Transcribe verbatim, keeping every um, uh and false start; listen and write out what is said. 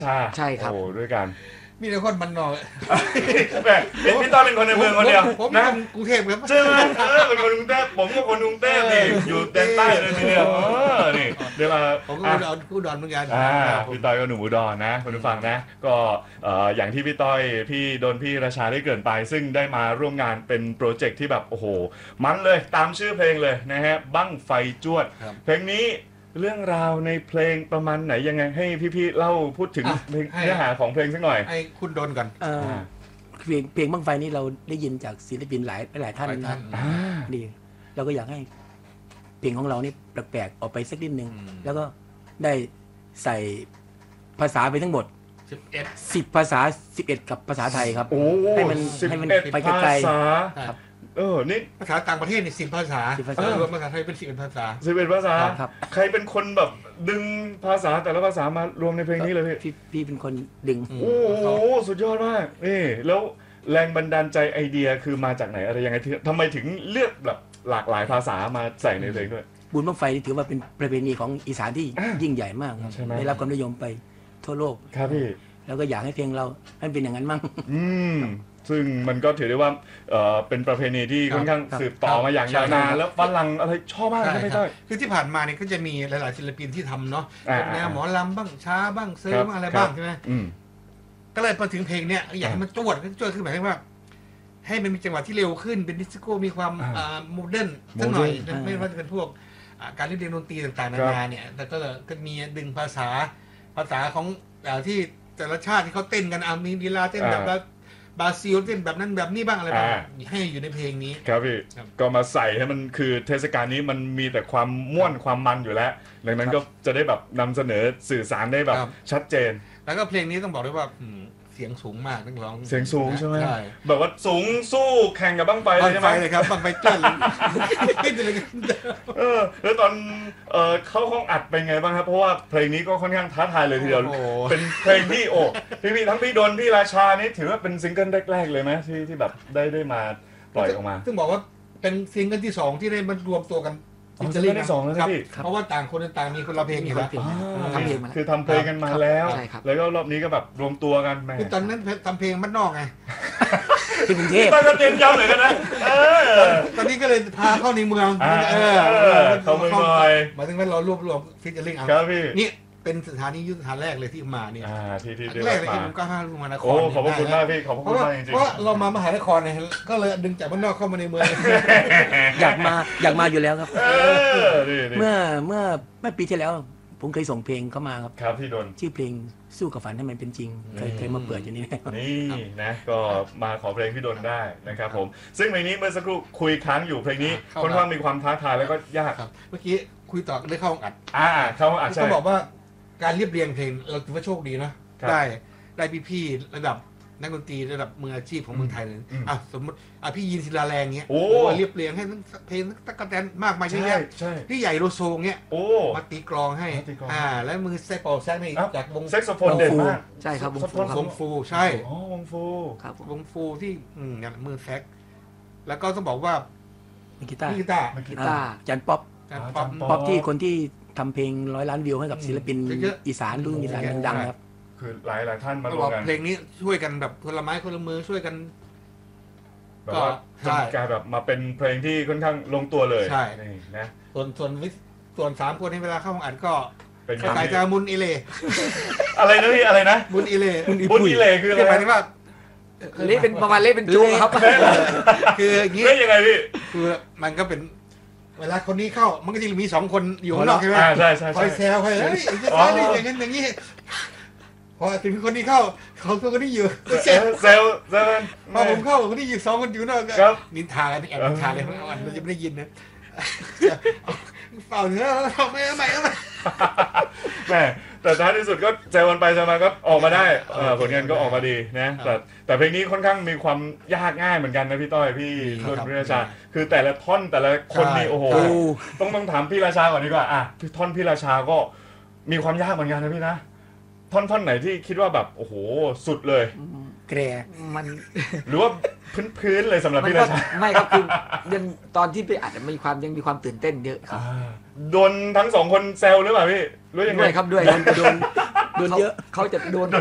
ใช่ครับโอ้ด้วยกันมีแต่คนมันนอกแหมพี่ต้อยเป็นคนในเมืองคนเดียวนะกรุงเทพครับใช่ไหมเออเป็นคนกรุงเทพผมก็คนกรุงเทพนี่อยู่แดนใต้เลยทีเดียวเออนี่เดี๋ยวมาผมก็อุดรอุดรเหมือนกันอ่าพี่ต้อยก็หนุ่มอุดรนะคุณผู้ฟังนะก็อย่างที่พี่ต้อยพี่โดนพี่ราชาได้เกินไปซึ่งได้มาร่วมงานเป็นโปรเจกต์ที่แบบโอ้โหมันเลยตามชื่อเพลงเลยนะฮะบั้งไฟจวดเพลงนี้เรื่องราวในเพลงประมาณไหนยังไงให้พี่ๆเล่าพูดถึงเนื้อหาของเพลงสักหน่อยให้คุณโดนก่อนเพลงเพลงบั้งไฟนี้เราได้ยินจากศิลปินหลายหลายท่านนะดีเราก็อยากให้เพลงของเรานี่แปลกๆออกไปสักนิดนึงแล้วก็ได้ใส่ภาษาไปทั้งหมดสิบเอ็ดสิบภาษาสิบเอ็ดกับภาษาไทยครับให้มันให้มันไปไกลๆครับเออนี่ภาษาต่างประเทศนี่สิบภาษารวมภาษาไทยเป็นสิบเอ็ดภาษาสิบเอ็ดภาษาใครเป็นคนแบบดึงภาษาแต่ละภาษามารวมในเพลงนี้เลยพี่พี่เป็นคนดึงโอ้โหสุดยอดมากนี่แล้วแรงบันดาลใจไอเดียคือมาจากไหนอะไรยังไงทำไมถึงเลือกแบบหลากหลายภาษามาใส่ในเพลงด้วยบุญบั้งไฟถือว่าเป็นประเพณีของอีสานที่ยิ่งใหญ่มากครับได้รับความนิยมไปทั่วโลกครับพี่แล้วก็อยากให้เพลงเราให้เป็นอย่างนั้นมั่งอืมซึ่งมันก็ถือได้ว่าเอ่อเป็นประเพณีที่ค่อนข้างสืบต่อมาอย่างยาวนานแล้วฝรั่งอะไรชอบมากใช่ไหมต้อยคือที่ผ่านมาเนี่ยก็จะมีหลายๆศิลปินที่ทำเนาะแนวหมอลำบ้างช้าบ้างเซิร์ฟบ้างอะไรบ้างใช่ไหมก็เลยพอถึงเพลงเนี้ยอยากให้มันจวดก็จวดขึ้นหมายถึงว่าให้มันมีจังหวะที่เร็วขึ้นเป็นดิสโก้มีความโมเดิร์นสักหน่อยไม่ว่าจะเป็นพวกการเล่นดนตรีต่างๆนานาเนี่ยแต่ก็ก็มีดึงภาษาภาษาของที่แต่ละชาติที่เขาเต้นกันอามีดีลาเต้นแบบบราซิลเต้นแบบนั้นแบบนี้บ้างอะไรบ้างให้อยู่ในเพลงนี้ครับพี่ก็มาใส่ให้มันคือเทศกาลนี้มันมีแต่ความม่วนความมันอยู่แล้วดังนั้นก็จะได้แบบนำเสนอสื่อสารได้แบบชัดเจนแล้วก็เพลงนี้ต้องบอกด้วยว่าเสียงสูงมากนักร้องเสียงสูงใช่ไหมแบบว่าสูงสู้แข่งกับบั้งไฟเลยใช่ไหมบั้งไฟเลยครับบั้งไฟเต้นเออแล้วตอนเออเข้าห้องอัดเป็นไงบ้างครับเพราะว่าเพลงนี้ก็ค่อนข้างท้าทายเลยทีเดียวเป็นเพลงที่โอ้พี่พี่ทั้งพี่ดนพี่ราชานี่ถือว่าเป็นซิงเกิลแรกๆเลยไหมที่ที่แบบได้ได้มาปล่อยออกมาซึ่งบอกว่าเป็นซิงเกิลที่สองที่ได้มันรวมตัวกันซิงเกิลที่สองแล้วครับเพราะว่าต่างคนต่างมีคนละเพลงอยู่แล้วทำเพลงมาคือทำเพลงกันมาแล้วแล้วก็รอบนี้ก็แบบรวมตัวกันแม่คือตอนนั้นทำเพลงมันนอกไงที่กรุงเทพตอนนั้นเต็มยาวเลยกันนะตอนนี้ก็เลยพาเข้าในเมืองเออเข้าเมืองหน่อยหมายถึงว่าเรารวบรวมฟิชเชอร์ลิงเอาครับพี่นี่เป็นสถานียุทธศาสตร์แรกเลยที่มาเนี่ยที่ที่แรกเลยที่ผมก็ห้าลุงมานครโอ้ขอบคุณมากพี่ขอบคุณมากจริงๆเพราะเรามามหานครเนี่ยก็เลยดึงจากบ้านนอกเข้ามาในเมืองอยากมาอยากมาอยู่แล้วครับเมื่อเมื่อเมื่อปีที่แล้วผมเคยส่งเพลงเข้ามาครับครับพี่ดนชื่อเพลงสู้กับฝันให้มันเป็นจริงเคยเคยมาเปิดอยู่นี่นี่นะก็มาขอเพลงพี่ดนได้นะครับผมซึ่งเพลงนี้เมื่อสักครู่คุยค้างอยู่เพลงนี้ค่อนข้างมีความท้าทายแล้วก็ยากเมื่อกี้คุยต่อได้เข้าอัดอ่าเข้าอัดใช่ต้องบอกว่าการเรียบเรียงเพลงเราถือว่าโชคดีนะได้ได้พี่ๆระดับนักดนตรีระดับมืออาชีพของเมืองไทยเลยอ่ะสมมติอ่ะพี่ยินศิลาแรงเงี้ยโอ้เรียบเรียงให้เพลงตั๊กแตนมากมายเยอะแยะพี่ใหญ่โลโซเงี้ยโอ้มาตีกลองให้อ่าแล้วมือแซกโปแซกนี่จากวงแซกโซโฟนเด่นมากใช่ครับวงฟูวงฟูใช่อ๋อวงฟูครับวงฟูที่อืมเนี่ยมือแซกแล้วก็ต้องบอกว่ากีตาร์กีตาร์กีตาร์จันป๊อปป๊อปที่คนที่ทำเพลงร้อยล้านวิวให้กับศิลปินอีสานรุ่นอีสานดังๆครับคือหลายหลายท่านมารวมกันเพลงนี้ช่วยกันแบบคนละไม้คนละมือช่วยกันก็จนกลายแบบมาเป็นเพลงที่ค่อนข้างลงตัวเลยใช่นะส่วนส่วนส่วนสามคนในเวลาเข้าห้องอัดก็กายจะมุนอิเลอะไรนะพี่อะไรนะมุนอิเลมุนอิเลคืออะไรหมายถึงว่าเล่เป็นประมาณเล่เป็นจูครับคืออย่างนี้เล่นยังไงพี่คือมันก็เป็นเวลาคนนี้เข้ามันก็จะมีสองคนอยู่ข้างนอกใช่ไหมใช่ใช่คอยแซวคอยเฮ้ยอย่างนี้อย่างนี้พอถึงคนนี้เข้าเขาตัวคนนี้อยู่เซลเซลเซลพอผมเข้าคนนี้อยู่สองคนอยู่นอกนินทากันแอบนินทาเลยเพราะว่ามันจะไม่ได้ยินนะเปล่าเนื้อทำไมทำไมทำไมแม่แต่ท้ายที่สุดก็เจอวันไปเจอมาก็ออกมาได้ผลงานก็ออกมาดีนะแต่แต่เพลงนี้ค่อนข้างมีความยากง่ายเหมือนกันนะพี่ต้อยพี่ต้นพี่ราชาคือแต่ละท่อนแต่ละคนนี่โอ้โหต้องต้องถามพี่ราชาก่อนดีกว่าอ่ะพี่ท่อนพี่ราชาก็มีความยากเหมือนกันนะพี่นะท่อนท่อนไหนที่คิดว่าแบบโอ้โหสุดเลยแกรมันหรือว่าพื้นพื้นเลยสำหรับพี่ราชาไม่ครับคือยังตอนที่ไปอัดมีความยังมีความตื่นเต้นเยอะครับโดนทั้งสองคนแซวหรือเปล่าพี่รู้ยังไงด้วยครับด้วยโดนโดนโดโดนเยอะเขาจะโดน